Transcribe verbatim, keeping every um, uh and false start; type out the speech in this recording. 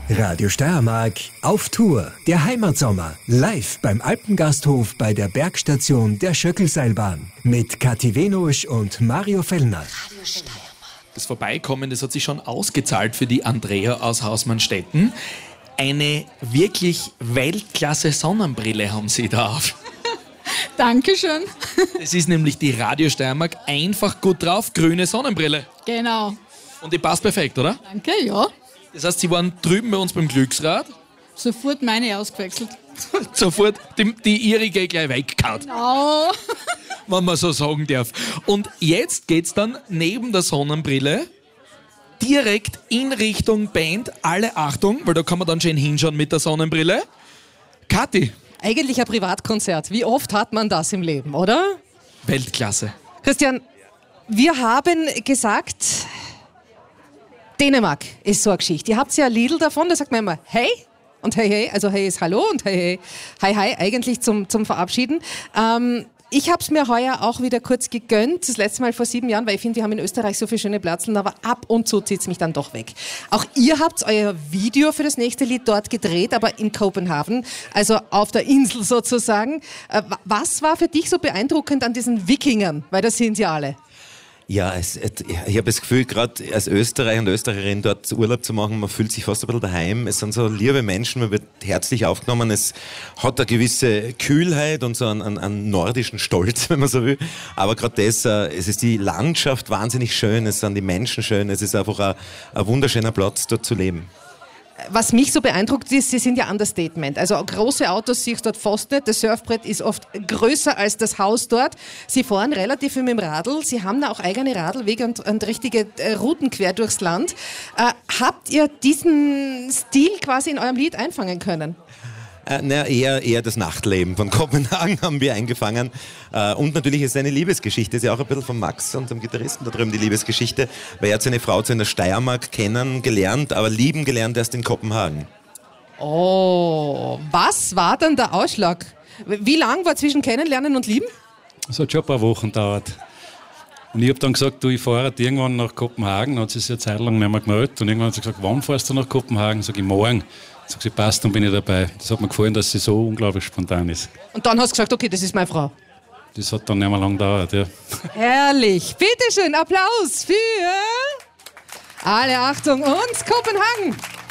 Radio Steiermark auf Tour. Der Heimatsommer. Live beim Alpengasthof bei der Bergstation der Schöckelseilbahn. Mit Kathi Venusch und Mario Fellner. Radio Steiermark. Das Vorbeikommen, das hat sich schon ausgezahlt für die Andrea aus Hausmannstetten. Eine wirklich Weltklasse-Sonnenbrille haben Sie da auf. Dankeschön. Es ist nämlich die Radio Steiermark einfach gut drauf, grüne Sonnenbrille. Genau. Und die passt perfekt, oder? Danke, ja. Das heißt, Sie waren drüben bei uns beim Glücksrad. Sofort meine ausgewechselt. Sofort die, die ihrige gleich weggehauen, Oh. wenn man so sagen darf. Und jetzt geht's dann neben der Sonnenbrille direkt in Richtung Band. Alle Achtung, weil da kann man dann schön hinschauen mit der Sonnenbrille. Kathi. Eigentlich ein Privatkonzert. Wie oft hat man das im Leben, oder? Weltklasse. Christian, wir haben gesagt, Dänemark ist so eine Geschichte. Ihr habt ja ein Liedl davon, da sagt man immer hey und hey, hey, also hey ist hallo und hey, hey, hi, hi, eigentlich zum, zum Verabschieden. Ähm, ich habe es mir heuer auch wieder kurz gegönnt, das letzte Mal vor sieben Jahren, weil ich finde, wir haben in Österreich so viele schöne Plätze, aber ab und zu zieht es mich dann doch weg. Auch ihr habt euer Video für das nächste Lied dort gedreht, aber in Kopenhagen, also auf der Insel sozusagen. Äh, was war für dich so beeindruckend an diesen Wikingern? Weil das sind ja alle. Ja, es, ich habe das Gefühl, gerade als Österreicher und Österreicherin dort Urlaub zu machen, man fühlt sich fast ein bisschen daheim. Es sind so liebe Menschen, man wird herzlich aufgenommen. Es hat eine gewisse Kühlheit und so einen, einen, einen nordischen Stolz, wenn man so will. Aber gerade das, es ist die Landschaft wahnsinnig schön, es sind die Menschen schön, es ist einfach ein, ein wunderschöner Platz, dort zu leben. Was mich so beeindruckt ist, sie sind ja Understatement. Also große Autos sehe ich dort fast nicht. Das Surfbrett ist oft größer als das Haus dort. Sie fahren relativ viel mit dem Radl. Sie haben da auch eigene Radlwege und, und richtige äh, Routen quer durchs Land. Äh, habt ihr diesen Stil quasi in eurem Lied einfangen können? Äh, naja, eher, eher das Nachtleben von Kopenhagen haben wir eingefangen. Äh, und natürlich ist es eine Liebesgeschichte. Ist ja auch ein bisschen von Max, unserem Gitarristen, da drüben die Liebesgeschichte. Weil er hat seine Frau zu in der Steiermark kennengelernt, aber lieben gelernt erst in Kopenhagen. Oh, was war dann der Ausschlag? Wie lang war zwischen Kennenlernen und Lieben? Es hat schon ein paar Wochen gedauert. Und ich habe dann gesagt, du, ich fahre halt irgendwann nach Kopenhagen. Dann hat sie sich eine Zeit lang nicht mehr gemeldet. Und irgendwann hat sie gesagt, wann fährst du nach Kopenhagen? Sag ich, morgen. Sag sie, passt, dann bin ich dabei. Das hat mir gefallen, dass sie so unglaublich spontan ist. Und dann hast du gesagt, okay, das ist meine Frau. Das hat dann nicht mehr lang gedauert, ja. Herrlich. Bitteschön, Applaus für alle Achtung und Kopenhagen.